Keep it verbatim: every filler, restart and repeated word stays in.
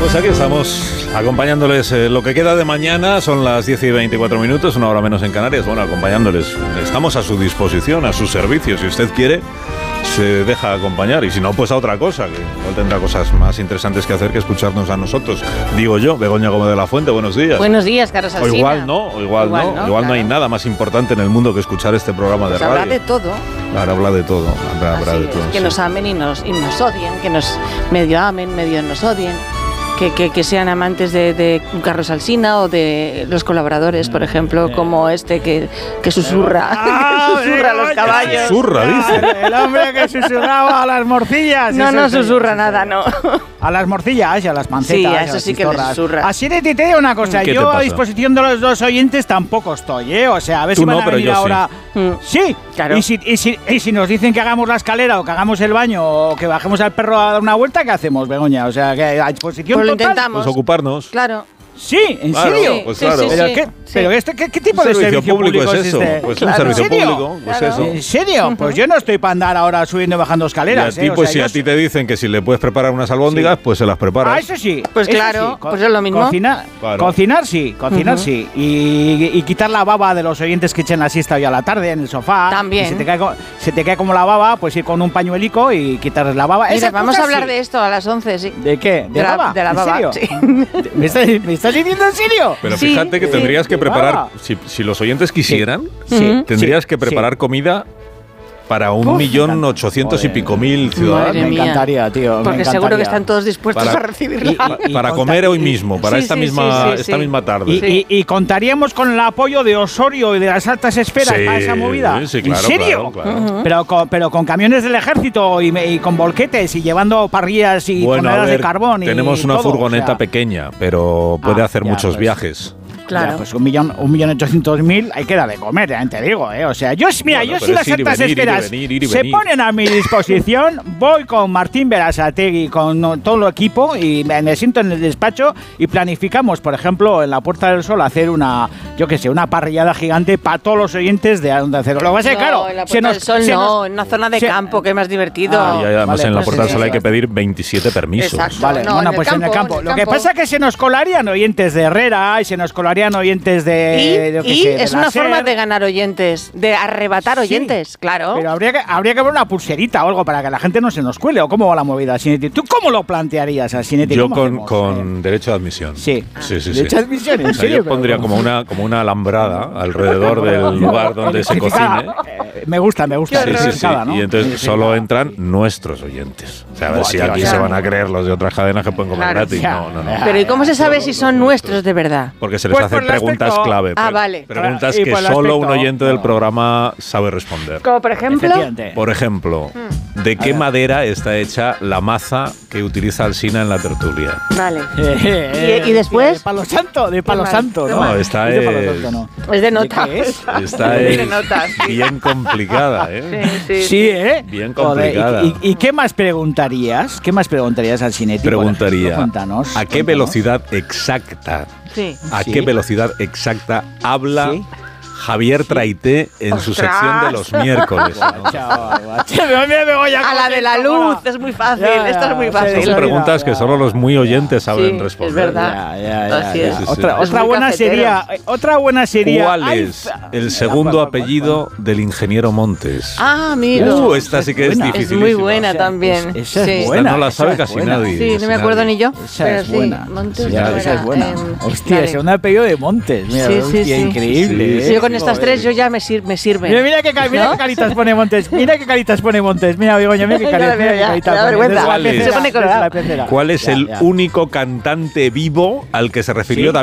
Pues aquí estamos, acompañándoles eh, lo que queda de mañana, son las diez y veinticuatro minutos, una hora menos en Canarias. Bueno, acompañándoles, estamos a su disposición, a su servicio, si usted quiere, se deja acompañar, y si no, pues a otra cosa, que igual tendrá cosas más interesantes que hacer que escucharnos a nosotros. Digo yo, Begoña Gómez de la Fuente, buenos días. Buenos días, Carlos Alsina. O igual no, o igual, igual no, no, igual claro. No hay nada más importante en el mundo que escuchar este programa de pues radio. Habla de todo. Claro, habla de todo, habla, habla de es, todo. Que sí. Nos amen y nos, y nos odien, que nos medio amen, medio nos odien. Que, que, que sean amantes de, de Carlos Alsina o de los colaboradores, por ejemplo, como este que, que susurra, ah, que susurra a los caballos. Susurra, dice. El hombre que susurraba a las morcillas. No, no susurra nada, no. A las morcillas y a las mancetas. Sí, a eso sí que le susurra. Así de te digo una cosa, yo a disposición de los dos oyentes tampoco estoy, ¿eh? O sea, a ver si van no, a venir ahora. Sí, mm. sí. Claro. Y si, y, si, y si nos dicen que hagamos la escalera o que hagamos el baño o que bajemos al perro a dar una vuelta, ¿qué hacemos, Begoña? O sea, que a disposición pues lo total. intentamos. Pues ocuparnos. Claro. Sí, ¿en claro, serio? Pues sí, claro. sí, sí, ¿Pero, sí, qué, sí. pero este, ¿qué, ¿qué tipo un de servicio, servicio público, público es eso? este? Pues claro. un servicio ¿En público, pues claro. eso. ¿En serio? Uh-huh. Pues yo no estoy para andar ahora subiendo y bajando escaleras. Y a ti, ¿eh? pues o sea, si a yo... ti te dicen que si le puedes preparar unas albóndigas, sí. Pues se las preparas. Ah, eso sí. Pues eso claro, sí. Co- pues es lo mismo. Cocinar, claro. cocinar sí, cocinar Uh-huh. sí. Y, y quitar la baba de los oyentes que echen la siesta hoy a la tarde en el sofá. También. Y se te cae, se te cae como la baba, pues ir con un pañuelico y quitarles la baba. Mira, Esas vamos a hablar sí. de esto a las once, sí. ¿De qué? ¿De, de la baba? De la ¿En baba, serio? sí. ¿Me estás, ¿Me estás diciendo en serio? Pero Sí, fíjate que sí. tendrías que De preparar, baba. si, si los oyentes quisieran, Sí. tendrías sí, que preparar sí. comida para un Uf, millón ochocientos y joder. pico mil ciudadanos. Madre Me mía. encantaría, tío. me Porque seguro encantaría. que están todos dispuestos Para- a recibirla. y- y- Para conta- comer hoy y- mismo, para sí, esta sí, misma sí, sí, esta sí. misma tarde. Y, Sí. y- y contaríamos con el apoyo de Osorio y de las altas esferas Sí, para esa movida. sí, claro, ¿En serio? claro, claro. Uh-huh. Pero, con, pero con camiones del ejército y, y con volquetes y llevando parrillas y Bueno, a toneladas ver, de carbón. Y tenemos una todo, furgoneta o sea. pequeña, pero puede Ah, hacer ya, muchos pues. viajes. Claro. Ya, pues un millón, un millón ochocientos mil hay que dar de comer, ya te digo, ¿eh? O sea, yo, mira, Bueno, yo pero si es las ir y altas venir, ir y esferas venir, ir y se venir. ponen a mi disposición, voy con Martín Berasategui, con no, todo el equipo y me, me siento en el despacho y planificamos, por ejemplo, en la Puerta del Sol hacer una, yo qué sé, una parrillada gigante para todos los oyentes de Onda Cero. Lo que pasa es que, claro, no, en la se Puerta nos, del Sol se no, nos- en una zona de se- campo, que es más divertido. Ah, y además vale, en la pues Puerta del sí, Sol sí, hay que sí. pedir veintisiete permisos. Exacto. Vale, No, bueno, en el pues en el campo, campo. en el Lo que campo. pasa es que se nos colarían oyentes de Herrera y se nos colarían oyentes de... Y, yo qué y sé, de es la una SER. forma de ganar oyentes, de arrebatar Sí, oyentes, claro. Pero habría que, habría que ver una pulserita o algo para que la gente no se nos cuele. ¿O cómo va la movida, Sinetti? ¿Tú cómo lo plantearías, Sinetti? Yo ¿Cómo con, hacemos? con Eh, derecho de admisión. Sí. Sí, sí, ¿De sí. hecho admisión? ¿En O sea, serio? yo pondría Pero- como una, como una alambrada alrededor del lugar donde se cocine. Eh, me gusta, me gusta. Sí, sí, sí. Electrificada, ¿no? Y entonces Electrificada. solo entran nuestros oyentes. O sea, a ver Buah, si tío, aquí ya. se van a creer los de otras cadenas que pueden comer Claro, gratis. ya. No, no, no. Pero ¿y cómo se sabe Solo si los son nuestros. nuestros de verdad? Porque se les Pues hacen por el preguntas aspecto- clave. Ah, pre- vale. Preguntas Y que por el solo un aspecto- oyente del no. programa sabe responder. Como por ejemplo, Efectivamente. Por ejemplo, ¿de qué ver. madera está hecha la maza que utiliza Alsina en la tertulia? vale. Eh, eh, ¿Y- y después? De palo santo, de palo mal, santo, qué ¿no? mal. No, esta de palo es- santo, ¿no? Es de nota. qué es? Esta De es notas, sí. bien complicada, ¿eh? Sí, sí, Sí, ¿eh? Bien Joder, complicada. ¿y, y, y qué más preguntarías? ¿Qué más preguntarías al Sinetti? por Preguntaría, ejemplo? Cuéntanos. ¿a qué cuéntanos. velocidad exacta, Sí. a Sí. qué velocidad exacta habla Sí. Javier Traité en su ¡Ostras! sección de los miércoles? ¿no? Chaval, guacho. Mira, mira, me voy A la de la luz, es muy fácil, Ya, esto es muy ya, fácil. sí, Son sí. preguntas que solo los muy oyentes saben Sí, responder. es verdad. Ya, ya, ya, Así ya. es. Sí, sí, Otra, sí. otra Es muy buena cafeteros. sería, eh, otra buena sería. ¿Cuál Ay, es fa- el Ya, segundo ¿cuál, cuál, cuál, apellido cuál? del ingeniero Montes? Ah, amigo. Uh, esta sí que es buena. Es difícil. Es muy buena también. Es- esa es Sí. Esta buena. no la esa sabe es casi buena. nadie. Sí, no me Casi acuerdo nadie. ni yo. Esa pero es sí, buena. Montes Ya, no esa era, es buena. em, Hostia, vale. ese segundo apellido de Montes. Mira, Sí, sí, hostia, sí. increíble. Sí, ¿eh? Sí, yo con estas Joder. tres yo ya me, sir me sirve. Mira, mira qué, ca- mira ¿No? qué caritas pone Montes. Mira qué caritas pone Montes. Mira, Begoña, mira qué Ya caritas, la veo, mira qué ya, caritas me da pone. vergüenza. Desde la Se pecera, pone desde colorado. la pecera. ¿Cuál es Ya, el ya. único cantante vivo al que se refirió Sí.